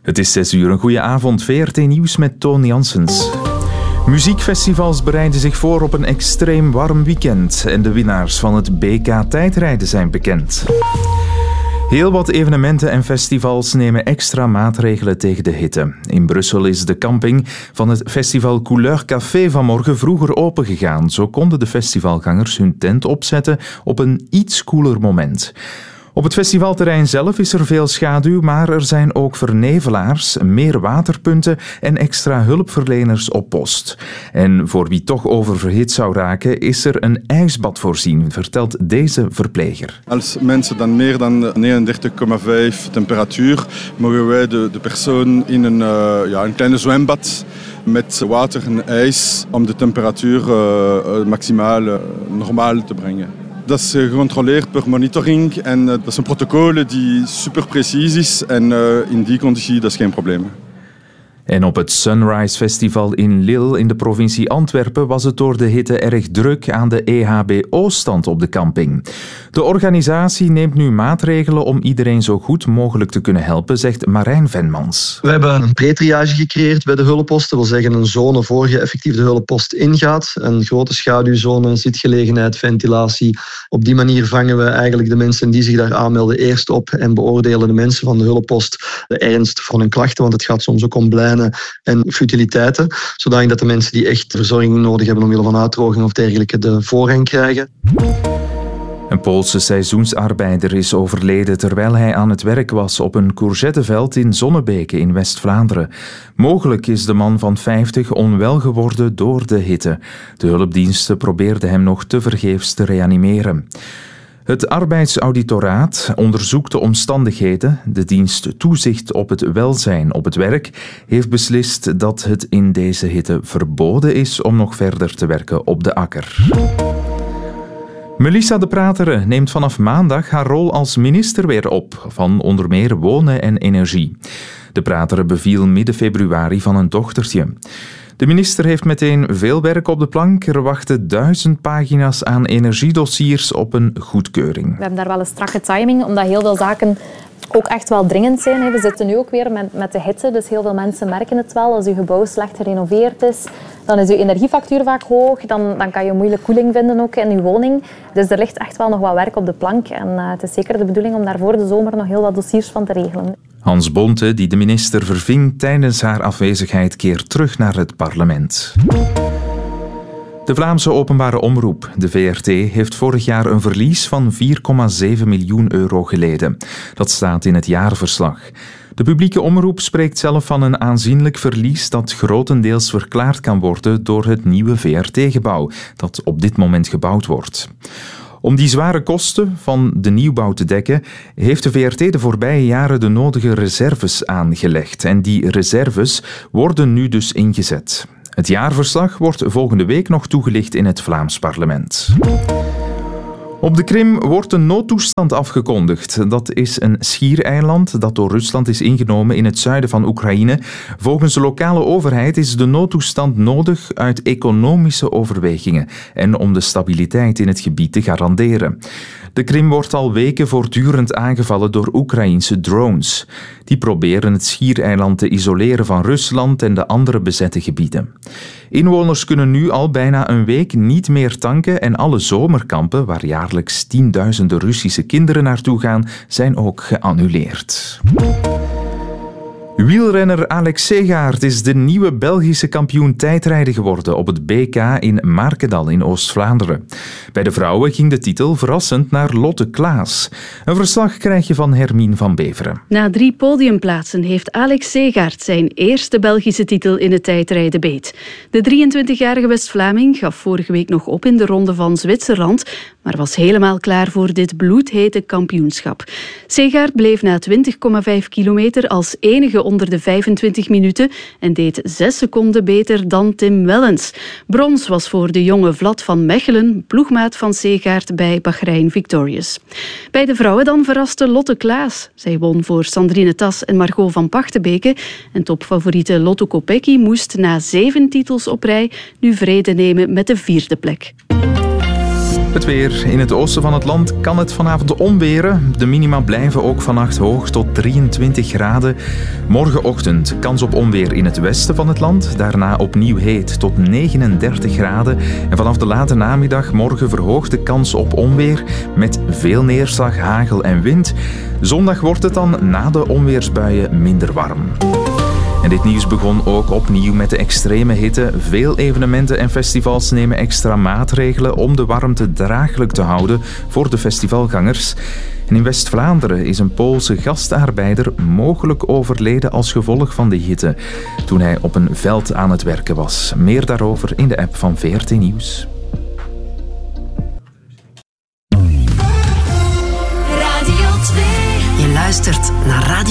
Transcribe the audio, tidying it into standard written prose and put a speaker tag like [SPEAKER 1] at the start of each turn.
[SPEAKER 1] Het is 6 uur, een goede avond. VRT Nieuws met Toon Janssens. Muziekfestivals bereiden zich voor op een extreem warm weekend. En de winnaars van het BK tijdrijden zijn bekend. Heel wat evenementen en festivals nemen extra maatregelen tegen de hitte. In Brussel is de camping van het festival Couleur Café vanmorgen vroeger opengegaan. Zo konden de festivalgangers hun tent opzetten op een iets koeler moment. Op het festivalterrein zelf is er veel schaduw, maar er zijn ook vernevelaars, meer waterpunten en extra hulpverleners op post. En voor wie toch oververhit zou raken, is er een ijsbad voorzien, vertelt deze verpleger.
[SPEAKER 2] Als mensen dan meer dan 39,5 temperatuur, mogen wij de persoon in een kleine zwembad met water en ijs om de temperatuur maximaal normaal te brengen. Dat is gecontroleerd per monitoring en dat is een protocol die super precies is en in die conditie dat is geen probleem.
[SPEAKER 1] En op het Sunrise Festival in Lille in de provincie Antwerpen was het door de hitte erg druk aan de EHBO-stand op de camping. De organisatie neemt nu maatregelen om iedereen zo goed mogelijk te kunnen helpen, zegt Marijn Venmans.
[SPEAKER 3] We hebben een pre-triage gecreëerd bij de hulpposten. Dat wil zeggen een zone voor je effectief de hulppost ingaat. Een grote schaduwzone, zitgelegenheid, ventilatie. Op die manier vangen we eigenlijk de mensen die zich daar aanmelden eerst op en beoordelen de mensen van de hulppost de ernst van hun klachten, want het gaat soms ook om blijnen en futiliteiten, zodat de mensen die echt verzorging nodig hebben omwille van uitdroging of dergelijke de voorrang krijgen.
[SPEAKER 1] Een Poolse seizoensarbeider is overleden terwijl hij aan het werk was op een courgetteveld in Zonnebeke in West-Vlaanderen. Mogelijk is de man van 50 onwel geworden door de hitte. De hulpdiensten probeerden hem nog tevergeefs te reanimeren. Het arbeidsauditoraat onderzoekt de omstandigheden. De dienst Toezicht op het Welzijn op het Werk heeft beslist dat het in deze hitte verboden is om nog verder te werken op de akker. Melissa De Prateren neemt vanaf maandag haar rol als minister weer op, van onder meer Wonen en Energie. De Prateren beviel midden februari van een dochtertje. De minister heeft meteen veel werk op de plank. Er wachten 1000 pagina's aan energiedossiers op een goedkeuring.
[SPEAKER 4] We hebben daar wel een strakke timing, omdat heel veel zaken ook echt wel dringend zijn. We zitten nu ook weer met de hitte, dus heel veel mensen merken het wel. Als uw gebouw slecht gerenoveerd is, dan is uw energiefactuur vaak hoog. Dan kan je moeilijk koeling vinden ook in uw woning. Dus er ligt echt wel nog wat werk op de plank. En het is zeker de bedoeling om daar voor de zomer nog heel wat dossiers van te regelen.
[SPEAKER 1] Hans Bonte, die de minister verving tijdens haar afwezigheid, keert terug naar het parlement. De Vlaamse openbare omroep, de VRT, heeft vorig jaar een verlies van €4,7 miljoen geleden. Dat staat in het jaarverslag. De publieke omroep spreekt zelf van een aanzienlijk verlies dat grotendeels verklaard kan worden door het nieuwe VRT-gebouw, dat op dit moment gebouwd wordt. Om die zware kosten van de nieuwbouw te dekken, heeft de VRT de voorbije jaren de nodige reserves aangelegd. En die reserves worden nu dus ingezet. Het jaarverslag wordt volgende week nog toegelicht in het Vlaams parlement. Op de Krim wordt een noodtoestand afgekondigd. Dat is een schiereiland dat door Rusland is ingenomen in het zuiden van Oekraïne. Volgens de lokale overheid is de noodtoestand nodig uit economische overwegingen en om de stabiliteit in het gebied te garanderen. De Krim wordt al weken voortdurend aangevallen door Oekraïense drones. Die proberen het schiereiland te isoleren van Rusland en de andere bezette gebieden. Inwoners kunnen nu al bijna een week niet meer tanken en alle zomerkampen, waar jaarlijks tienduizenden Russische kinderen naartoe gaan, zijn ook geannuleerd. Wielrenner Alex Segaert is de nieuwe Belgische kampioen tijdrijden geworden op het BK in Markendal in Oost-Vlaanderen. Bij de vrouwen ging de titel verrassend naar Lotte Klaas. Een verslag krijg je van Hermine van Beveren.
[SPEAKER 5] Na 3 podiumplaatsen heeft Alex Segaert zijn eerste Belgische titel in het tijdrijden beet. De 23-jarige West-Vlaming gaf vorige week nog op in de ronde van Zwitserland, maar was helemaal klaar voor dit bloedhete kampioenschap. Segaert bleef na 20,5 kilometer als enige onder de 25 minuten en deed 6 seconden beter dan Tim Wellens. Brons was voor de jonge Vlad van Mechelen, ploegmaat van Segaert bij Bahrein Victorious. Bij de vrouwen dan verraste Lotte Klaas. Zij won voor Sandrine Tas en Margot van Pachtenbeke. En topfavoriete Lotto Kopecky moest na 7 titels op rij nu vrede nemen met de 4e plek.
[SPEAKER 1] Het weer. In het oosten van het land kan het vanavond onweren. De minima blijven ook vannacht hoog tot 23 graden. Morgenochtend kans op onweer in het westen van het land. Daarna opnieuw heet tot 39 graden. En vanaf de late namiddag morgen verhoogde kans op onweer met veel neerslag, hagel en wind. Zondag wordt het dan na de onweersbuien minder warm. En dit nieuws begon ook opnieuw met de extreme hitte. Veel evenementen en festivals nemen extra maatregelen om de warmte draaglijk te houden voor de festivalgangers. En in West-Vlaanderen is een Poolse gastarbeider mogelijk overleden als gevolg van de hitte, toen hij op een veld aan het werken was. Meer daarover in de app van VRT Nieuws.
[SPEAKER 6] Radio 2. Je luistert naar Radio